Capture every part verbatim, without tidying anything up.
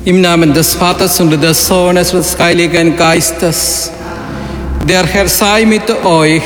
Im Namen des Vaters und des Sohnes und des Heiligen Geistes. Der Herr sei mit euch.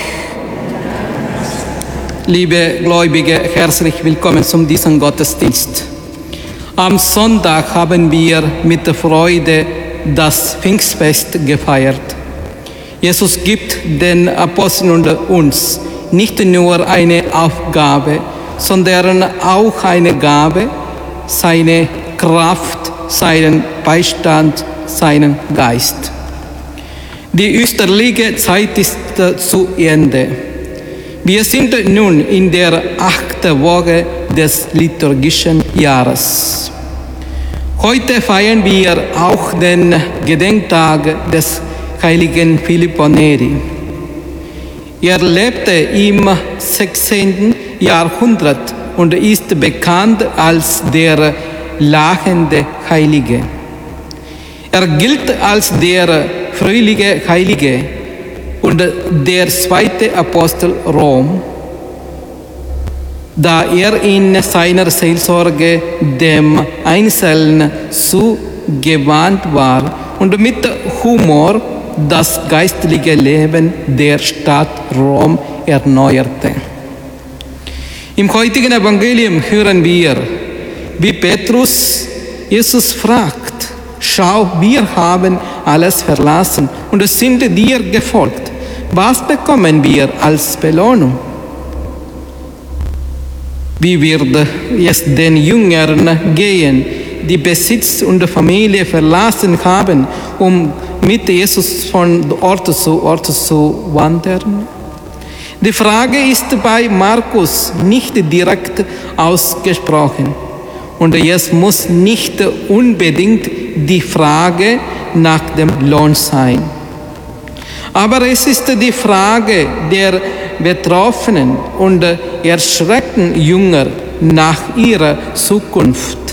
Liebe Gläubige, herzlich willkommen zu diesem Gottesdienst. Am Sonntag haben wir mit Freude das Pfingstfest gefeiert. Jesus gibt den Aposteln und uns nicht nur eine Aufgabe, sondern auch eine Gabe, seine Kraft, seinen Beistand, seinen Geist. Die österliche Zeit ist zu Ende. Wir sind nun in der achten Woche des liturgischen Jahres. Heute feiern wir auch den Gedenktag des heiligen Filippo Neri. Er lebte im sechzehnten Jahrhundert und ist bekannt als der lachende Heilige. Er gilt als der fröhliche Heilige und der zweite Apostel Rom, da er in seiner Seelsorge dem Einzelnen zugewandt war und mit Humor das geistliche Leben der Stadt Rom erneuerte. Im heutigen Evangelium hören wir, wie Petrus Jesus fragt: Schau, wir haben alles verlassen und sind dir gefolgt. Was bekommen wir als Belohnung? Wie wird es den Jüngern gehen, die Besitz und Familie verlassen haben, um mit Jesus von Ort zu Ort zu wandern? Die Frage ist bei Markus nicht direkt ausgesprochen. Und es muss nicht unbedingt die Frage nach dem Lohn sein. Aber es ist die Frage der betroffenen und erschreckten Jünger nach ihrer Zukunft.